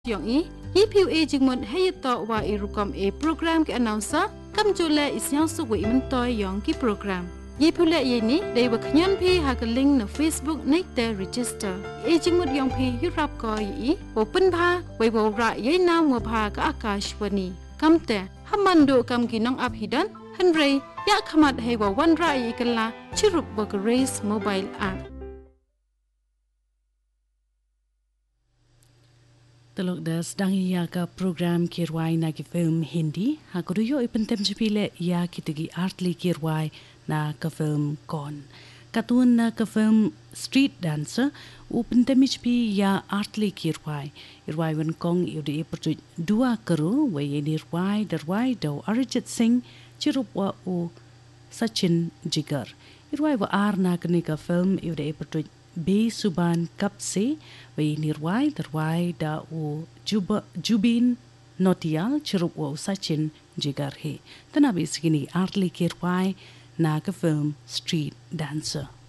Yang yipiu jingmon hayto wa irukom program ke announcer kam jule isyang suwi mentoy yang ki program. Yipiu le yini dei waknyan pi hakaling na Facebook naikte register. Jingmon yang pi yurap ko yi open pha wei wo ra yei na mo pha ka akashwani. Kamte hamando kam ginong abhidan hanrei ya khamat hei wa wan ra yi kala chirup wa race mobile app. Telok dah sedang ia ke program kirwai na ke film Hindi. Aku ruyo ipentem cepile ia kitagi artli kirwai na ke film Kon. Katun na ke film Street Dancer upentem cepi ia artli kirwai. Irwai wan kong iudi pertu dua keru waye nirwai darwai dau Arijit Singh cirupwa u Sachin Jigar. Irwai wa ar na kene ke film iudi pertu Be Suban Kapse Wai Nirwai Darwai Da U Jubin Notial Cirup Wa Sachin Jigar He Tanabi Segini Artli Kirwai Na ke film Street Dancer.